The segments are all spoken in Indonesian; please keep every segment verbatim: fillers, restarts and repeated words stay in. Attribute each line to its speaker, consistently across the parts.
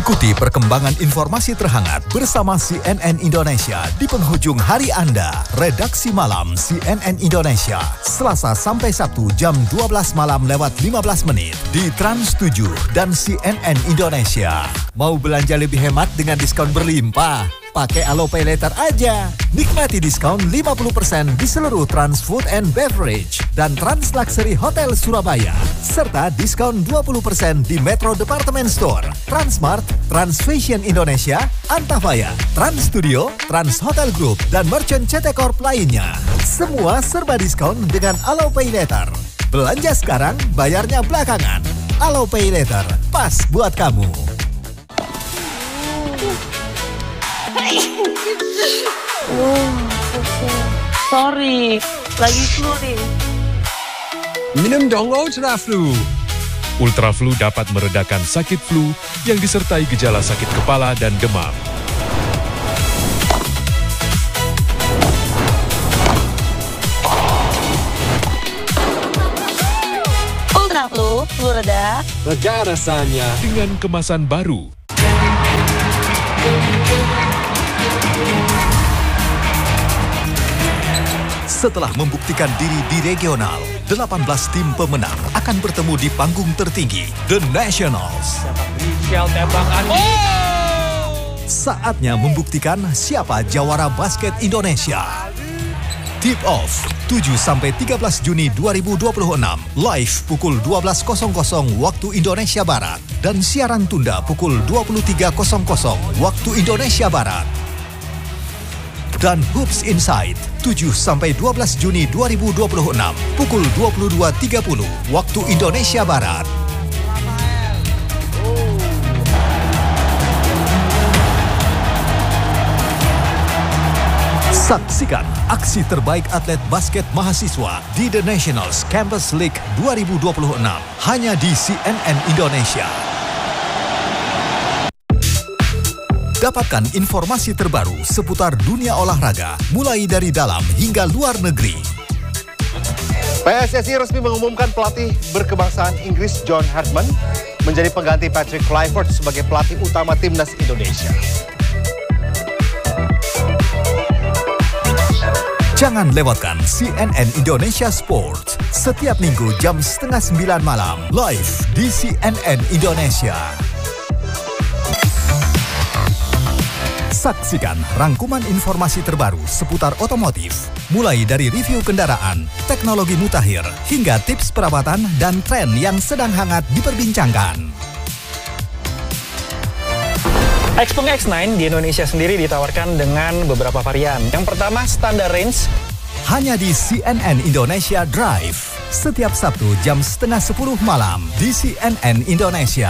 Speaker 1: Ikuti perkembangan informasi terhangat bersama C N N Indonesia di penghujung hari Anda. Redaksi Malam C N N Indonesia, Selasa sampai Sabtu jam dua belas malam lewat lima belas menit di Trans tujuh dan C N N Indonesia. Mau belanja lebih hemat dengan diskon berlimpah? Pakai Alo Pay Later aja. Nikmati diskon lima puluh persen di seluruh Trans Food and Beverage dan Trans Luxury Hotel Surabaya. Serta diskon dua puluh persen di Metro Department Store, Transmart, Trans Fashion Indonesia, Antafaya, Trans Studio, Trans Hotel Group, dan Merchant C T Corp lainnya. Semua serba diskon dengan Alo Pay Later. Belanja sekarang, bayarnya belakangan. Alo Pay Later, pas buat kamu.
Speaker 2: Oh, sorry, lagi flu nih.
Speaker 3: Minum dong Ultra Flu.
Speaker 4: Ultra Flu dapat meredakan sakit flu yang disertai gejala sakit kepala dan demam.
Speaker 2: Ultra Flu, flu reda.
Speaker 3: Lega rasanya.
Speaker 4: Dengan kemasan baru.
Speaker 1: Setelah membuktikan diri di regional, delapan belas tim pemenang akan bertemu di panggung tertinggi, The Nationals.
Speaker 3: Michelle tembakan. Oh!
Speaker 1: Saatnya membuktikan siapa jawara basket Indonesia. Tip Off, tujuh sampai tiga belas Juni dua ribu dua puluh enam, live pukul dua belas waktu Indonesia Barat, dan siaran tunda pukul dua puluh tiga waktu Indonesia Barat. Dan Hoops Insight, tujuh sampai dua belas Juni dua ribu dua puluh enam, pukul dua puluh dua tiga puluh waktu Indonesia Barat. Saksikan aksi terbaik atlet basket mahasiswa di The Nationals Campus League dua ribu dua puluh enam, hanya di C N N Indonesia. Dapatkan informasi terbaru seputar dunia olahraga, mulai dari dalam hingga luar negeri.
Speaker 5: P S S I resmi mengumumkan pelatih berkebangsaan Inggris John Hartman menjadi pengganti Patrick Kluivert sebagai pelatih utama timnas Indonesia.
Speaker 1: Jangan lewatkan C N N Indonesia Sports setiap minggu jam setengah sembilan malam, live di C N N Indonesia. Saksikan rangkuman informasi terbaru seputar otomotif, mulai dari review kendaraan, teknologi mutakhir, hingga tips perawatan dan tren yang sedang hangat diperbincangkan.
Speaker 6: Xpeng X sembilan di Indonesia sendiri ditawarkan dengan beberapa varian. Yang pertama, standar range.
Speaker 1: Hanya di C N N Indonesia Drive, setiap Sabtu jam setengah sepuluh malam di C N N Indonesia.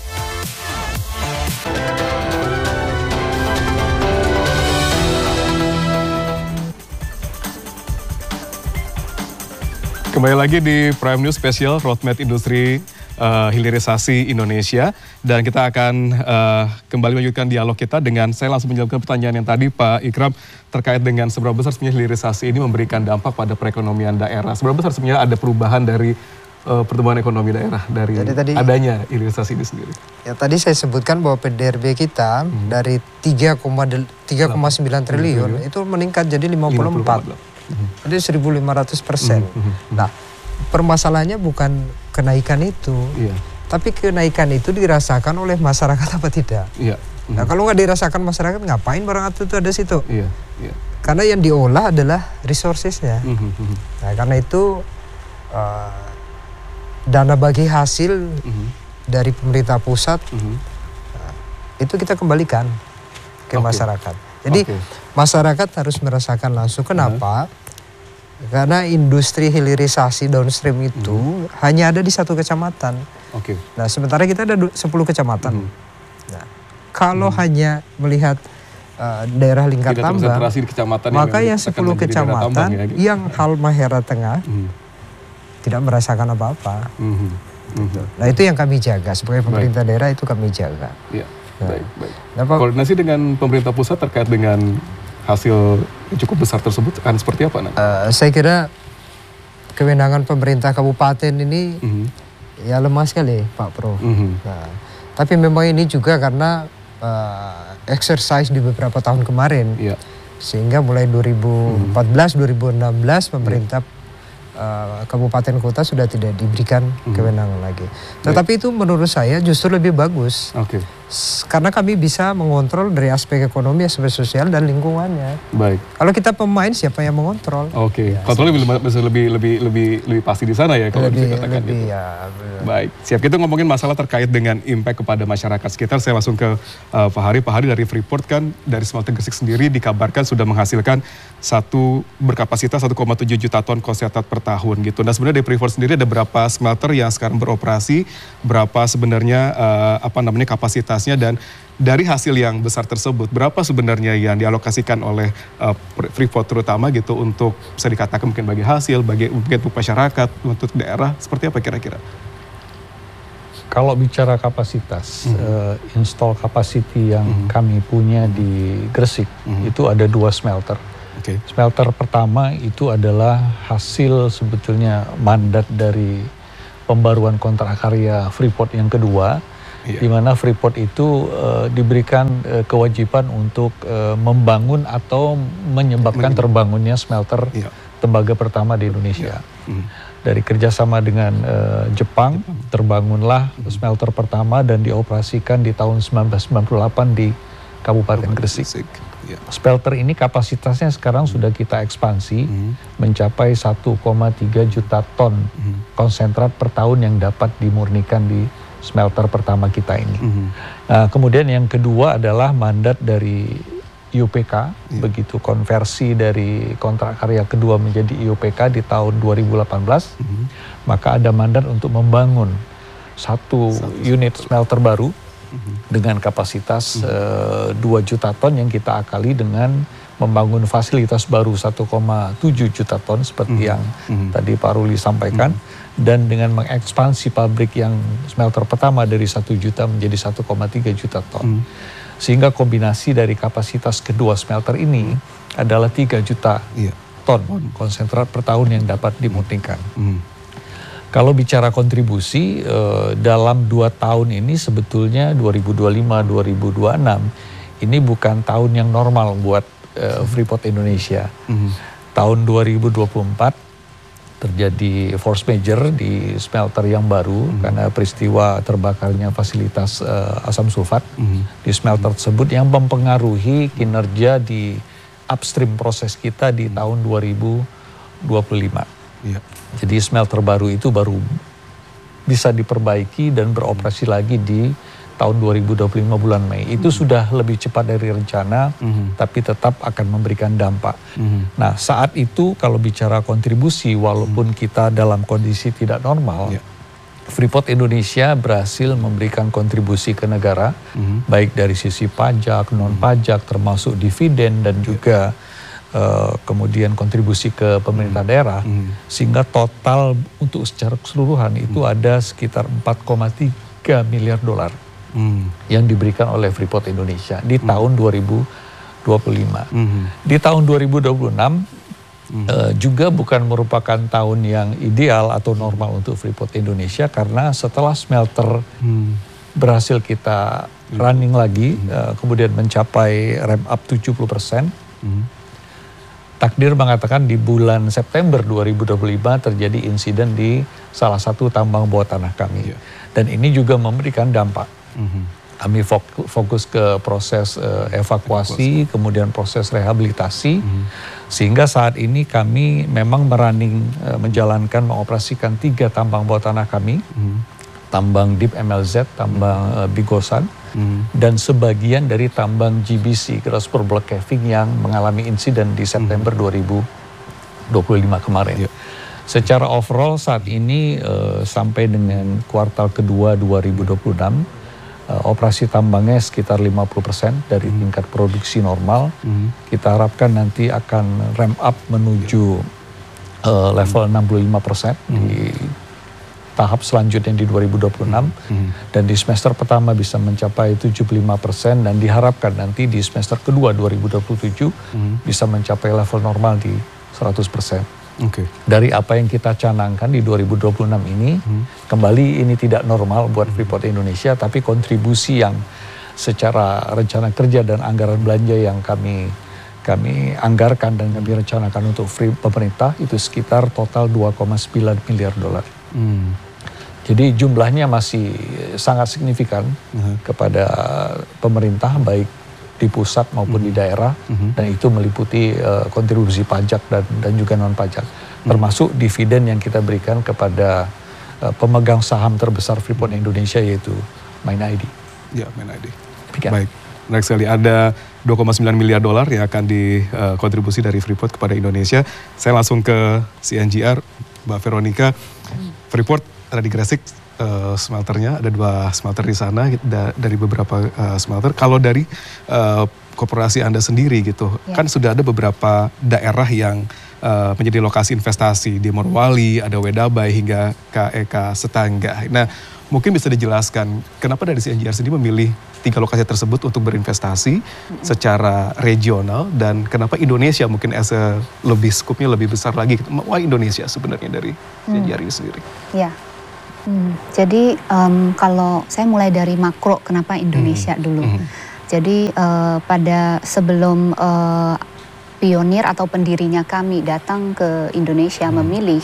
Speaker 7: Kembali lagi di Prime News Special Roadmap Industri uh, Hilirisasi Indonesia, dan kita akan uh, kembali melanjutkan dialog kita dengan, saya langsung menjawab pertanyaan yang tadi Pak Ikram terkait dengan seberapa besar sebenarnya hilirisasi ini memberikan dampak pada perekonomian daerah. Seberapa besar sebenarnya ada perubahan dari uh, pertumbuhan ekonomi daerah dari tadi, adanya hilirisasi ini sendiri? Ya, tadi saya sebutkan bahwa P D R B kita hmm. dari tiga koma sembilan triliun hmm. itu meningkat jadi lima puluh empat. Jadi seribu lima ratus persen. Nah, permasalahannya bukan kenaikan itu, iya. tapi kenaikan itu dirasakan oleh masyarakat apa tidak. Iya. Nah, kalau nggak dirasakan masyarakat, ngapain barang itu ada situ? Iya. Iya. Karena yang diolah adalah resourcesnya. Nah, karena itu uh, dana bagi hasil dari pemerintah pusat uh, itu kita kembalikan ke okay. masyarakat. Jadi okay. masyarakat harus merasakan langsung. Kenapa? Hmm. Karena industri hilirisasi downstream itu hmm. hanya ada di satu kecamatan. Okay. Nah, sementara kita ada sepuluh kecamatan. Hmm. Nah, kalau hmm. hanya melihat uh, daerah lingkar tidak tambang, di kecamatan maka yang, yang sepuluh kecamatan tambang, ya, gitu. Yang Halmahera Tengah hmm. tidak merasakan apa-apa. Hmm. Hmm. Nah, itu yang kami jaga sebagai pemerintah Baik. daerah, itu kami jaga. Ya. Baik, baik. Nah, koordinasi dengan pemerintah pusat terkait dengan hasil yang cukup besar tersebut akan seperti apa? Uh, saya kira kewenangan pemerintah kabupaten ini mm-hmm. ya lemah sekali, Pak Pro. Mm-hmm. Nah,
Speaker 8: Tapi memang ini juga karena uh, exercise di beberapa tahun kemarin.
Speaker 7: Iya.
Speaker 8: Sehingga mulai dua ribu empat belas, dua ribu enam belas pemerintah uh, kabupaten kota sudah tidak diberikan hmm. kewenangan lagi. Tetapi Baik. itu menurut saya justru lebih bagus. Oke. Okay. Karena kami bisa mengontrol dari aspek ekonomi, aspek sosial dan lingkungannya. Baik. Kalau kita pemain siapa yang mengontrol? Oke. Okay. Ya, Kontrolnya lebih, lebih lebih lebih lebih pasti di sana ya kalau lebih, bisa katakan lebih, gitu. Ya, Baik. Siap, kita ngomongin masalah terkait dengan impact kepada masyarakat sekitar. Saya langsung ke uh, Pak Hari. Pak Hari, dari Freeport kan dari smelter Gresik sendiri dikabarkan sudah menghasilkan satu berkapasitas satu koma tujuh juta ton konsentrat per tahun gitu. Nah, sebenarnya dari Freeport sendiri ada berapa smelter yang sekarang beroperasi, berapa sebenarnya uh, apa namanya kapasitas, dan dari hasil yang besar tersebut berapa sebenarnya yang dialokasikan oleh uh, Freeport terutama gitu untuk bisa dikatakan mungkin bagi hasil, bagi mungkin untuk masyarakat, untuk daerah, seperti apa kira-kira?
Speaker 9: Kalau bicara kapasitas, mm-hmm. uh, install capacity yang mm-hmm. kami punya di Gresik mm-hmm. itu ada dua smelter. Okay. Smelter pertama itu adalah hasil sebetulnya mandat dari pembaruan kontrak karya Freeport yang kedua. Iya. Di mana Freeport itu uh, diberikan uh, kewajiban untuk uh, membangun atau menyebabkan Menyebab. terbangunnya smelter iya. tembaga pertama di Indonesia. Iya. Mm. Dari kerjasama dengan uh, Jepang, Jepang, terbangunlah mm. smelter pertama dan dioperasikan di tahun sembilan belas sembilan puluh delapan di Kabupaten Gresik. Gresik. Yeah. Smelter ini kapasitasnya sekarang sudah kita ekspansi mm. mencapai satu koma tiga juta ton mm. konsentrat per tahun yang dapat dimurnikan di smelter pertama kita ini. Mm-hmm. Nah, kemudian yang kedua adalah mandat dari I U P K, yeah. begitu konversi dari kontrak karya kedua menjadi I U P K di tahun dua ribu delapan belas, mm-hmm. maka ada mandat untuk membangun satu, satu unit smelter baru mm-hmm. dengan kapasitas mm-hmm. uh, dua juta ton yang kita akali dengan membangun fasilitas baru satu koma tujuh juta ton seperti mm-hmm. yang mm-hmm. tadi Pak Ruli sampaikan. Mm-hmm. Dan dengan mengekspansi pabrik yang smelter pertama dari satu juta menjadi satu koma tiga juta ton. Hmm. Sehingga kombinasi dari kapasitas kedua smelter ini hmm. adalah tiga juta yeah. ton konsentrat per tahun yang dapat dimurnikan. Hmm. Kalau bicara kontribusi, eh, dalam dua tahun ini sebetulnya dua ribu dua puluh lima dua ribu dua puluh enam ini bukan tahun yang normal buat eh, Freeport Indonesia. Hmm. Tahun dua ribu dua puluh empat terjadi force major di smelter yang baru mm-hmm. karena peristiwa terbakarnya fasilitas uh, asam sulfat mm-hmm. di smelter tersebut yang mempengaruhi kinerja di upstream proses kita di mm-hmm. tahun dua ribu dua puluh lima. Yeah. Jadi smelter baru itu baru bisa diperbaiki dan beroperasi mm-hmm. lagi di tahun dua ribu dua puluh lima bulan Mei. Itu mm-hmm. sudah lebih cepat dari rencana, mm-hmm. tapi tetap akan memberikan dampak. Mm-hmm. Nah, saat itu kalau bicara kontribusi, walaupun mm-hmm. kita dalam kondisi tidak normal, yeah. Freeport Indonesia berhasil memberikan kontribusi ke negara, mm-hmm. baik dari sisi pajak, non-pajak, termasuk dividen dan juga yeah. uh, kemudian kontribusi ke pemerintah mm-hmm. daerah, mm-hmm. sehingga total untuk secara keseluruhan mm-hmm. itu ada sekitar empat koma tiga miliar dolar. Hmm. yang diberikan oleh Freeport Indonesia di hmm. tahun dua ribu dua puluh lima. Hmm. Di tahun dua ribu dua puluh enam hmm. uh, juga bukan merupakan tahun yang ideal atau normal untuk Freeport Indonesia karena setelah smelter hmm. berhasil kita running lagi, hmm. uh, kemudian mencapai ramp up tujuh puluh persen. Hmm. Takdir mengatakan di bulan September dua ribu dua puluh lima terjadi insiden di salah satu tambang bawah tanah kami. Yeah. Dan ini juga memberikan dampak. Mm-hmm. Kami fokus ke proses uh, evakuasi, evakuasi, kemudian proses rehabilitasi, mm-hmm. sehingga saat ini kami memang merunning, uh, menjalankan, mengoperasikan tiga tambang bawah tanah kami, mm-hmm. tambang Deep M L Z, tambang mm-hmm. uh, Bigosan, mm-hmm. dan sebagian dari tambang G B C, Grasberg Block Caving yang mengalami insiden di September mm-hmm. dua ribu dua puluh lima kemarin. Yeah. Secara overall saat ini uh, sampai dengan kuartal kedua dua ribu dua puluh enam, Uh, operasi tambangnya sekitar lima puluh persen dari hmm. tingkat produksi normal. Hmm. Kita harapkan nanti akan ramp up menuju uh, level enam puluh lima persen hmm. di tahap selanjutnya di dua ribu dua puluh enam. Hmm. Dan di semester pertama bisa mencapai tujuh puluh lima persen dan diharapkan nanti di semester kedua dua ribu dua puluh tujuh hmm. bisa mencapai level normal di seratus persen.
Speaker 7: Okay.
Speaker 9: Dari apa yang kita canangkan di dua ribu dua puluh enam ini, hmm. kembali ini tidak normal buat Freeport Indonesia, tapi kontribusi yang secara rencana kerja dan anggaran belanja yang kami kami anggarkan dan kami rencanakan untuk free pemerintah itu sekitar total dua koma sembilan miliar dolar. Hmm. Jadi jumlahnya masih sangat signifikan uh-huh. kepada pemerintah baik di pusat maupun mm-hmm. di daerah mm-hmm. dan itu meliputi uh, kontribusi pajak dan dan juga non pajak mm-hmm. termasuk dividen yang kita berikan kepada uh, pemegang saham terbesar Freeport Indonesia yaitu Main I D.
Speaker 7: Ya, Main I D. Demikian. Baik. Menarik sekali, ada dua koma sembilan miliar dolar yang akan dikontribusi uh, dari Freeport kepada Indonesia. Saya langsung ke C N G R, Mbak Veronica. Freeport ada di Gresik. Uh, smelternya ada dua smelter di sana da, dari beberapa uh, smelter. Kalau dari uh, korporasi Anda sendiri gitu, ya. Kan sudah ada beberapa daerah yang uh, menjadi lokasi investasi di Morowali, ada Wedabai hingga K E K Setangga. Nah, mungkin bisa dijelaskan kenapa dari C N G R sendiri memilih tiga lokasi tersebut untuk berinvestasi mm-hmm. secara regional dan kenapa Indonesia mungkin as a lebih skupnya lebih besar lagi. Why Indonesia sebenarnya dari hmm. C N G R ini sendiri?
Speaker 10: Ya. Hmm, jadi um, kalau saya mulai dari makro, kenapa Indonesia hmm. dulu. Hmm. Jadi uh, pada sebelum uh, pionir atau pendirinya kami datang ke Indonesia hmm. memilih,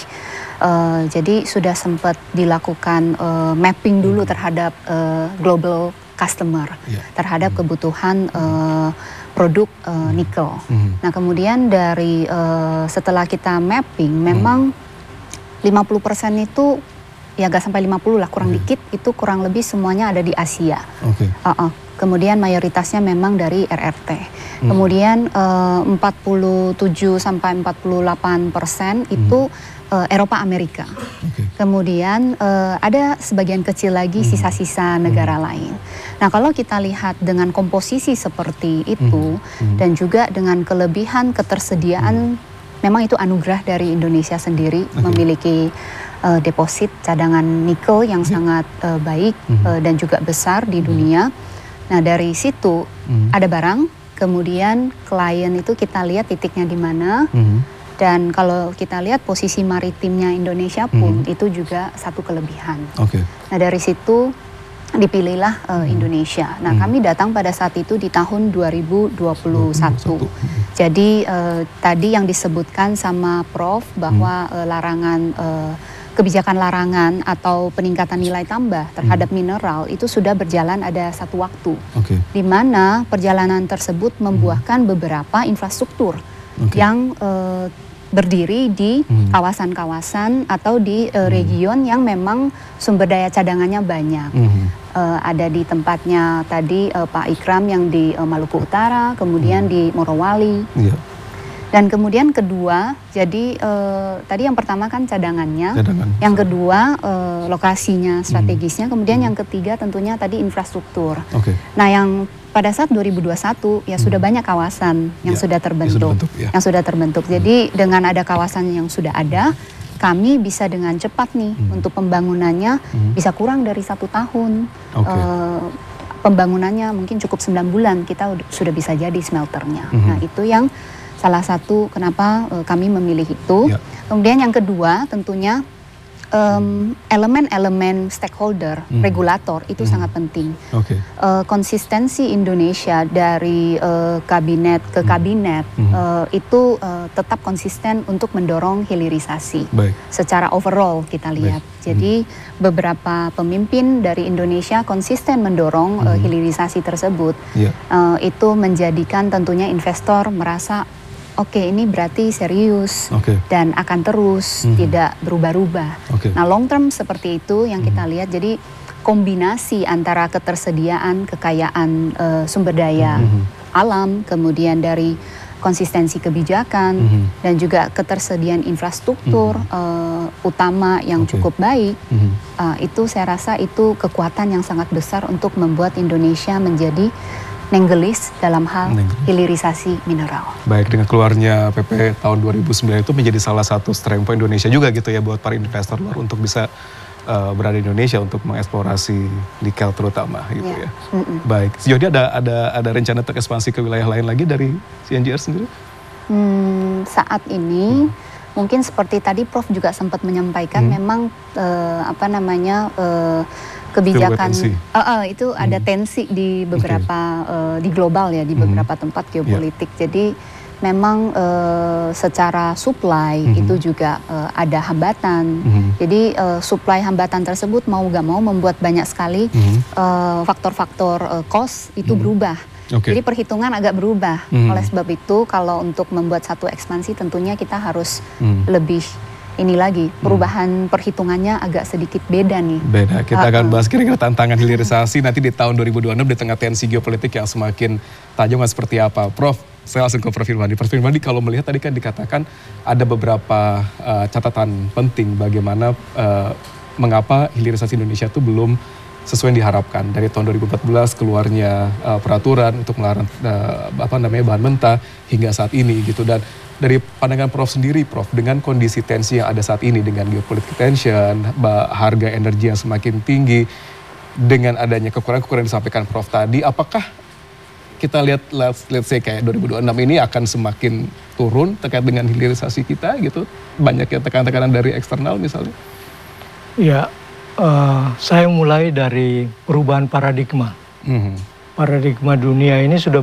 Speaker 10: uh, jadi sudah sempat dilakukan uh, mapping dulu hmm. terhadap uh, global customer, yeah. terhadap hmm. kebutuhan uh, produk uh, nikel. Hmm. Nah kemudian dari uh, setelah kita mapping, memang hmm. lima puluh persen itu ya gak sampai lima puluh lah, kurang okay. dikit, itu kurang lebih semuanya ada di Asia. Okay. Uh-uh. Kemudian mayoritasnya memang dari R R T. Hmm. Kemudian uh, empat puluh tujuh sampai empat puluh delapan persen hmm. itu uh, Eropa Amerika. Okay. Kemudian uh, ada sebagian kecil lagi hmm. sisa-sisa negara hmm. lain. Nah kalau kita lihat dengan komposisi seperti itu hmm. Hmm. dan juga dengan kelebihan ketersediaan, hmm. memang itu anugerah dari Indonesia sendiri okay. memiliki Uh, deposit cadangan nikel yang mm-hmm. sangat uh, baik mm-hmm. uh, dan juga besar di dunia. Nah dari situ mm-hmm. ada barang, kemudian klien itu kita lihat titiknya di mana, mm-hmm. dan kalau kita lihat posisi maritimnya Indonesia pun mm-hmm. itu juga satu kelebihan. Okay. Nah dari situ dipilihlah uh, mm-hmm. Indonesia. Nah mm-hmm. kami datang pada saat itu di tahun dua ribu dua puluh satu. Mm-hmm. Jadi uh, tadi yang disebutkan sama Prof bahwa mm-hmm. uh, larangan uh, kebijakan larangan atau peningkatan nilai tambah terhadap hmm. mineral itu sudah berjalan ada satu waktu, okay. di mana perjalanan tersebut membuahkan hmm. beberapa infrastruktur okay. yang uh, berdiri di hmm. kawasan-kawasan atau di uh, region hmm. yang memang sumber daya cadangannya banyak. Hmm. Uh, ada di tempatnya tadi uh, Pak Ikram yang di uh, Maluku Utara, kemudian hmm. di Morowali. Yeah. Dan kemudian kedua, jadi eh, tadi yang pertama kan cadangannya, Cadangan. yang kedua eh, lokasinya, strategisnya, hmm. kemudian hmm. yang ketiga tentunya tadi infrastruktur. Okay. Nah yang pada saat dua ribu dua puluh satu ya hmm. sudah banyak kawasan yang ya, sudah terbentuk, yang sudah, bentuk, ya. yang sudah terbentuk. Hmm. Jadi dengan ada kawasan yang sudah ada, kami bisa dengan cepat nih hmm. untuk pembangunannya hmm. bisa kurang dari satu tahun. Okay. Eh, pembangunannya mungkin cukup sembilan bulan kita sudah bisa jadi smelternya. Hmm. Nah itu yang salah satu kenapa uh, kami memilih itu. Ya. Kemudian yang kedua tentunya um, elemen-elemen stakeholder, hmm. regulator itu hmm. sangat penting. Okay. Uh, konsistensi Indonesia dari uh, kabinet ke kabinet hmm. uh, itu uh, tetap konsisten untuk mendorong hilirisasi. Baik. Secara overall kita lihat. Baik. Jadi hmm. beberapa pemimpin dari Indonesia konsisten mendorong hmm. uh, hilirisasi tersebut. Yeah. Uh, itu menjadikan tentunya investor merasa oke, okay, ini berarti serius okay. dan akan terus mm-hmm. tidak berubah-ubah. Okay. Nah, long term seperti itu yang mm-hmm. kita lihat. Jadi kombinasi antara ketersediaan, kekayaan uh, sumber daya mm-hmm. alam, kemudian dari konsistensi kebijakan mm-hmm. dan juga ketersediaan infrastruktur mm-hmm. uh, utama yang okay. cukup baik. Mm-hmm. Uh, itu saya rasa itu kekuatan yang sangat besar untuk membuat Indonesia menjadi nenggelis dalam hal Nenggelis. hilirisasi mineral. Baik, dengan keluarnya P P tahun dua ribu sembilan itu menjadi salah satu strength point Indonesia juga gitu ya buat para investor luar untuk bisa uh, berada di Indonesia untuk mengeksplorasi nikel terutama gitu ya. ya. Baik, sejauh ini ada ada ada rencana untuk ekspansi ke wilayah lain lagi dari C N G R sendiri? Hmm, saat ini hmm. mungkin seperti tadi Prof juga sempat menyampaikan hmm. memang uh, apa namanya uh, kebijakan uh, uh, itu hmm. ada tensi di beberapa okay. uh, di global ya, di beberapa hmm. tempat geopolitik. Yeah. Jadi memang uh, secara supply hmm. itu juga uh, ada hambatan. Hmm. Jadi uh, supply hambatan tersebut mau gak mau membuat banyak sekali hmm. uh, faktor-faktor uh, cost itu hmm. berubah. Okay. Jadi perhitungan agak berubah. Hmm. Oleh sebab itu kalau untuk membuat satu ekspansi tentunya kita harus hmm. lebih ini lagi, perubahan hmm. perhitungannya agak sedikit beda nih.
Speaker 7: Beda, kita uh, akan bahas kira-kira tantangan hilirisasi nanti di tahun dua ribu dua puluh enam di tengah tensi geopolitik yang semakin tajam seperti apa. Prof, saya langsung ke Prof Firmandi. Prof Firmandi, kalau melihat tadi kan dikatakan ada beberapa uh, catatan penting bagaimana uh, mengapa hilirisasi Indonesia itu belum sesuai yang diharapkan. Dari tahun dua ribu empat belas keluarnya uh, peraturan untuk melarang uh, apa namanya bahan mentah hingga saat ini gitu. Dan dari pandangan Prof sendiri, Prof, dengan kondisi tensi yang ada saat ini dengan geopolitik tension, harga energi yang semakin tinggi, dengan adanya kekurangan-kekurangan yang disampaikan Prof tadi, apakah kita lihat let's, let's say kayak dua ribu dua puluh enam ini akan semakin turun terkait dengan hilirisasi kita gitu? Banyak ya tekanan-tekanan dari eksternal misalnya?
Speaker 11: Ya, uh, saya mulai dari perubahan paradigma. Mm-hmm. Paradigma dunia ini sudah